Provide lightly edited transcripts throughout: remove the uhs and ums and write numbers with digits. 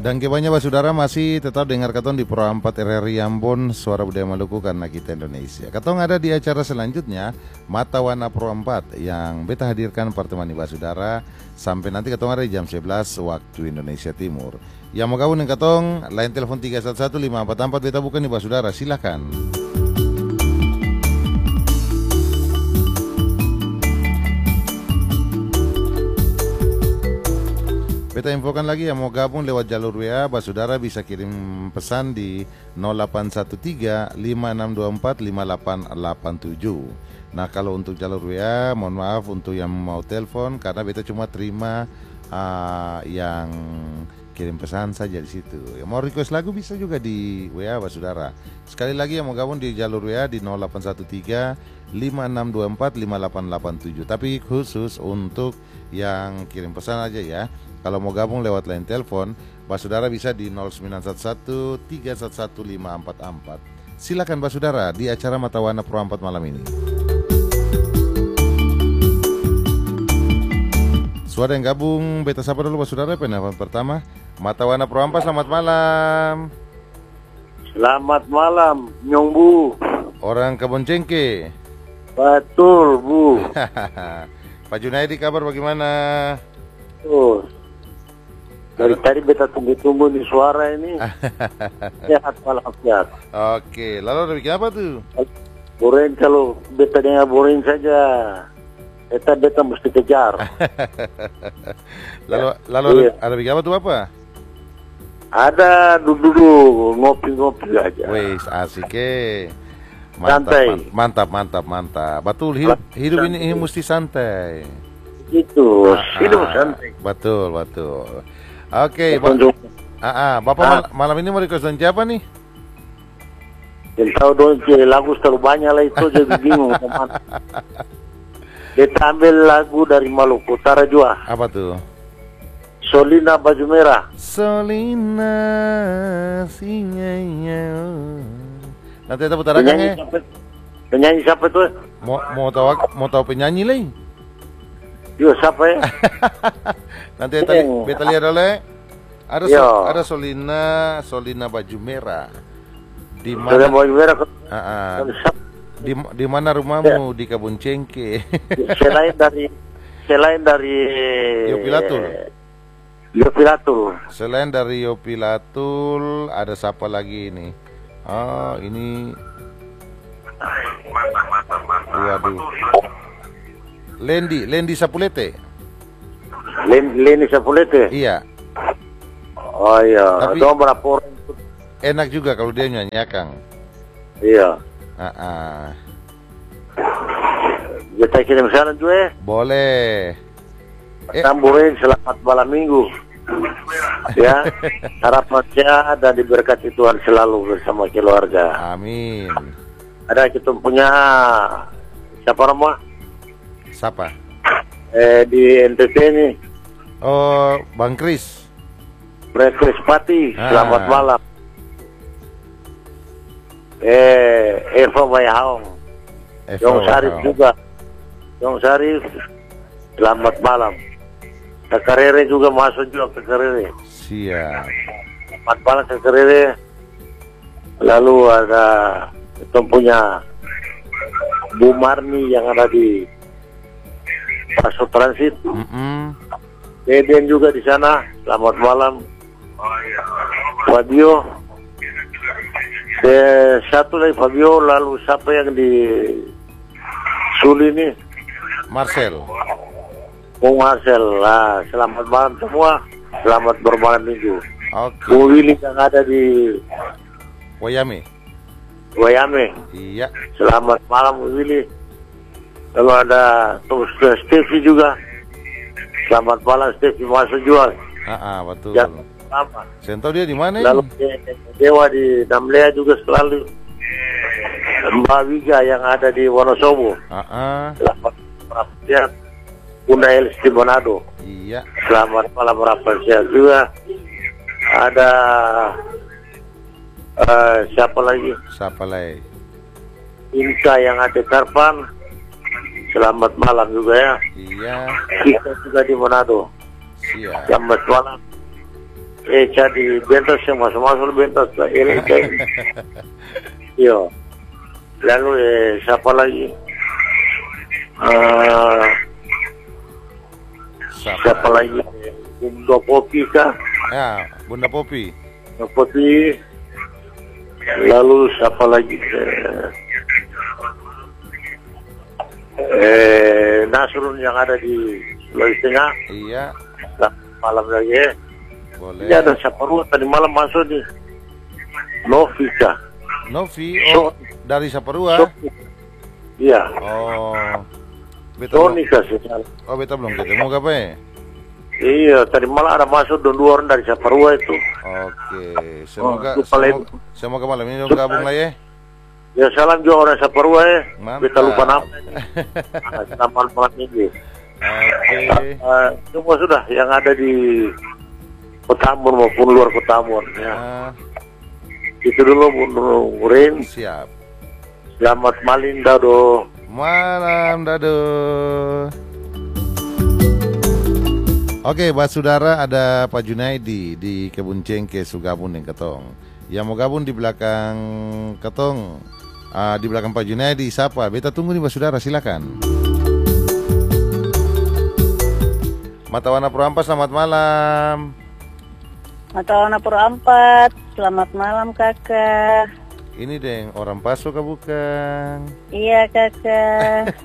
Dan kebanyakan saudara masih tetap dengar Katong di Pro 4 RRI Ambon, Suara Budaya Maluku karena kita Indonesia. Katong ada di acara selanjutnya, Mata Wana Pro 4, yang beta hadirkan pertemuan iba saudara sampai nanti Katong ada di jam 11 waktu Indonesia Timur. Yang mau gabung dengan Katong, line telepon 311-544 beta bukan iba saudara, silakan. Beta infokan lagi yang mau gabung lewat jalur WA, saudara bisa kirim pesan di 0813-5624-5887. Nah kalau untuk jalur WA, mohon maaf untuk yang mau telepon karena beta cuma terima yang kirim pesan saja di situ. Yang mau request lagu bisa juga di WA, saudara. Sekali lagi yang mau gabung di jalur WA di 0813-5624-5887. Tapi khusus untuk yang kirim pesan aja ya. Kalau mau gabung lewat line telepon, saudara bisa di 0911-311-544. Silakan saudara di acara Mata Wana Pro 4 malam ini. Suara yang gabung, beta sapa dulu saudara. Penelpon pertama, Mata Wana Pro 4, selamat malam. Selamat malam, Nyong Bu. Orang Kebon Cengke. Betul, Bu. Pak Junaidi, kabar bagaimana? Oh. Dari tadi beta tunggu-tunggu di suara ini. Sehat walafiat. Oke, lalu ada bikin apa tuh? Boring, kalau beta dengar boring saja. Beta mesti kejar. Lalu ada bikin apa tuh apa? Ada duduk ngopi-ngopi aja. Wih, asik Santai. Mantap. Betul, hidup ini mesti santai. Itu, hidup santai. Betul. Oke, Bapak malam ini mau request don siapa nih? Jadi tahu don lagu terlalu banyak lah itu, jadi bingung kemana. Dia ambil lagu dari Maluku Utara juga. Apa tuh? Solina Baju Merah. Solina singanya. Nanti kita putar aja ya. Penyanyi siapa tuh? Mau tahu penyanyi lagi? Yo, siapa ya? Nanti beta lihat oleh ada Solina Baju Merah. Di mana? Baju Merah. Di mana rumahmu? Di Kebon Cengke. Selain dari Yopilatul. Selain dari Yopilatul, ada siapa lagi ini? Oh, ini. Waduh. Lendi Sapulete. Lendi Sapulete. Iya. Oh iya. Tapi berapa orang? Enak juga kalau dia nyanyi Kang. Iya. Kita kirim salam juga. Boleh. Tamburin selamat malam minggu. Ya, harapan sehat dan diberkati Tuhan selalu bersama keluarga. Amin. Ada kita punya siapa nama? Siapa? Di NTT ini. Oh, Bang Kris. Kris Pati. Selamat malam. Eva Bayahaong. Yong Sarif juga. Yong Sarif. Selamat malam. Kekarere juga masuk juga Kekarere. Siap. Selamat malam Kekarere. Lalu ada kita punya Bu Marni yang ada di Paso Transit. Deden juga di sana. Selamat malam. Fabio. Satu lagi Fabio. Lalu siapa yang di Suli ini? Marcel. Bung Marcel. Selamat malam semua. Selamat bermalam minggu. Oke. Bu Willy yang ada di Wayame. Iya. Selamat malam Bu Willy. Lalu ada Stevie juga. Selamat malam Stevie masuk jual. Betul. Selamat. Saya tahu dia di mana ini? Lalu Dewa di Namlea juga selalu. Mbak Wiga yang ada di Wonosobo. Selamat malam sehat. Bunda Elis di Manado. Iya. Selamat malam rapat sehat juga. Ada siapa lagi? Inka yang ada Karpan. Selamat malam juga ya. Iya. Kita juga di Manado. Siap. Selamat malam. Jadi bentas yang masuk bentas lah ini kayak. Yo. Lalu siapa lagi? Siapa lagi? Bunda Popi kah? Ya, Bunda Popi. Bunda Popi. Lalu siapa lagi? Nasrun yang ada di Sulawesi Tengah. Iya. Malam lagi. Boleh. Ya, ada siapa tadi malam masuk nih? Novi kah? Novi, oh, dari Saparua. Iya. Oh. Beta Tony kah? Oh, beta belum ketemu apa ya? Iya, tadi malam ada masuk dua orang dari Saparua itu. Oke, semoga malam ini dong Sudah. gabung lah ya. Ya, salam juga orang Saparua ya. Mantap. Beta lupa nama. Selamat malam ini. Oke. Semua sudah yang ada di Kota Ambon maupun luar Kota Ambon ya. Itu dulu Bung Rin. Siap. Selamat malam Dado. Malam Dado. Oke, Pak Saudara, ada Pak Junaidi di Kebun Cengke Sugabun yang Ketong. Yang mau gabung di belakang Ketong, di belakang Pak Junaidi, siapa? Beta tunggu nih Pak Saudara, silakan. Matawana Purwampat, selamat malam. Matawana Purwampat, selamat malam kakak. Ini deng, orang Paso kah bukan? Iya kakak.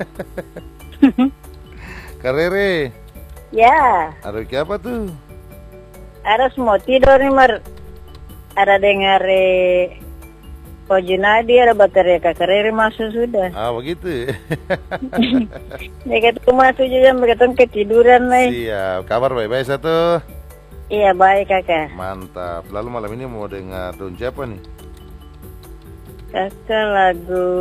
Karere. Ya. Ada apa tuh? Ada semua tidur nih Mar. Ada dengar Pak Junadi, ada baterai kakak Rere masuk sudah. Ah begitu. Mereka tuh masuk juga, mereka tuh ketiduran nih. Siap, kabar baik-baik satu. Iya baik kakak. Mantap. Lalu malam ini mau dengar daun siapa nih? Kakak lagu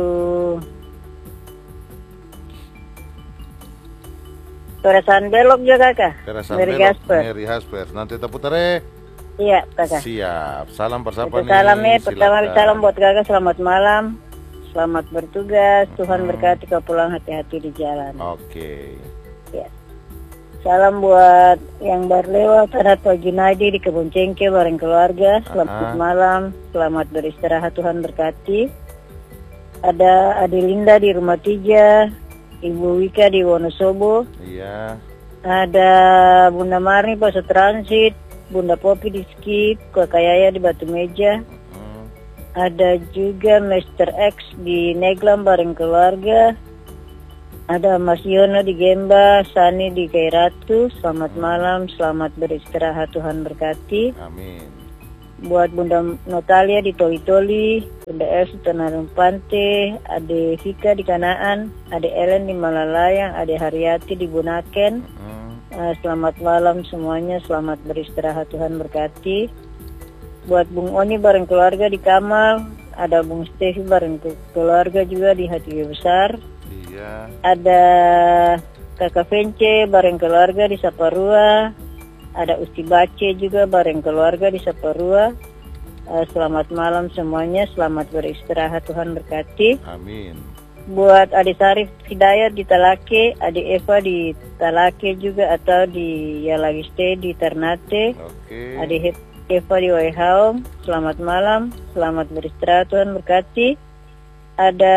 Teresan Belok juga kakak. Teresan Mary Belok, Gasper. Mary Gasper. Nanti kita putar. Iya kakak. Siap. Salam persapa nih. Salam pertama salam buat kakak, selamat malam. Selamat bertugas. Tuhan berkati kau pulang hati-hati di jalan. Oke. Ya. Salam buat yang baru lewat, ada Pak Junadi di Kebun Cengke bareng keluarga. Selamat malam, selamat beristirahat, Tuhan berkati. Ada Adelinda di Rumah Tiga, Ibu Wika di Wonosobo. Iya. Ada Bunda Marni Paso Transit, Bunda Popi di Skip, Kakak Yaya di Batu Meja. Ada juga Mr. X di Neglam bareng keluarga. Ada Mas Yono di Gemba, Sani di Kairatu. Selamat malam, selamat beristirahat, Tuhan berkati. Amin. Buat Bunda Notalia di Toli-Toli, Bunda Els di Tanarung Pante, Ade Vika di Kanaan, Ade Ellen di Malalayang, Ade Haryati di Bunaken. Selamat malam semuanya, selamat beristirahat, Tuhan berkati. Buat Bung Oni bareng keluarga di Kamal, ada Bung Stevi bareng keluarga juga di Hati Besar. Iya. Ada Kakak Vence bareng keluarga di Saparua. Ada Usti Bace juga bareng keluarga di Saparua. Selamat malam semuanya, selamat beristirahat, Tuhan berkati. Amin. Buat Ade Sarif Hidayat di Talake, Ade Eva di Talake juga atau di Yalagiste di Ternate. Oke. Ade Eva di Waihaum, selamat malam, selamat beristirahat, Tuhan berkati. Ada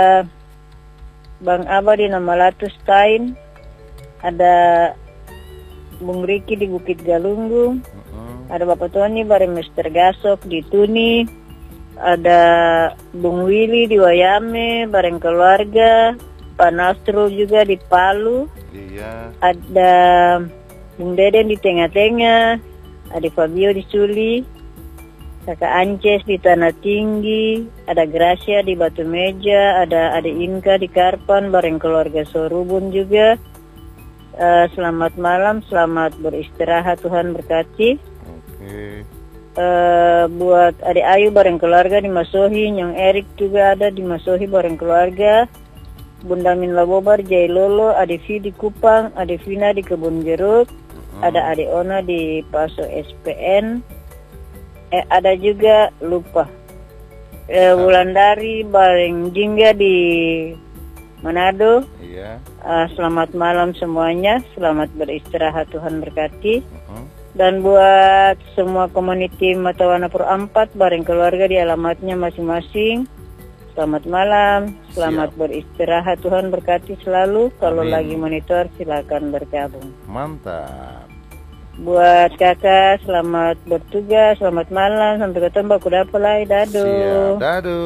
Bang Aba di Namalatus Tain, ada Bung Riki di Bukit Galunggung, ada Bapak Tony bareng Mr. Gasok di Tuni, ada Bung Willy di Wayame bareng keluarga, Pak Nastro juga di Palu, Iya. ada Bung Deden di Tengah-Tengah, ada Fabio di Suli, Kakak Ances di Tanah Tinggi, ada Gracia di Batu Meja, ada Ade Inka di Karpan bareng keluarga Sorubun juga. Selamat malam, selamat beristirahat, Tuhan berkati. Oke. Buat Ade Ayu bareng keluarga di Masohi, Nyong Erik juga ada di Masohi bareng keluarga. Bunda Min Labobar, Jai Lolo, Ade Vi di Kupang, Ade Vina di Kebun Jeruk, ada Ade Ona di Paso SPN. Ada juga lupa Wulandari bareng Jingga di Manado. Iya. Selamat malam semuanya, selamat beristirahat, Tuhan berkati. Dan buat semua komuniti Matawana Pura 4 bareng keluarga di alamatnya masing-masing. Selamat malam, selamat beristirahat, Tuhan berkati selalu. Kalau lagi monitor silakan bergabung. Mantap. Buat kakak selamat bertugas, selamat malam, sampai ketemu baku dapelai, dadu. Siap, dadu.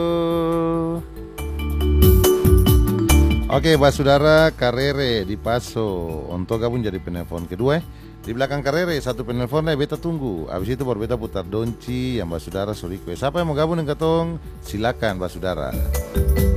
Oke, Basudara Karere di Paso untuk gabung jadi penelpon kedua. Di belakang Karere satu penelpon beta tunggu. Habis itu baru beta putar donci yang Basudara so request. Siapa yang mau gabung dengan ketong? Silakan Basudara.